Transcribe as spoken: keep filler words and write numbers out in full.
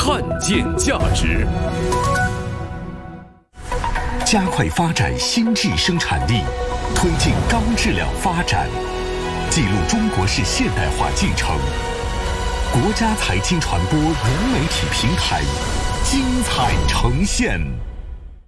看见价值， 加快发展新质生产力，推进高质量发展，记录中国式现代化进程。国家财经传播融媒体平台精彩呈现。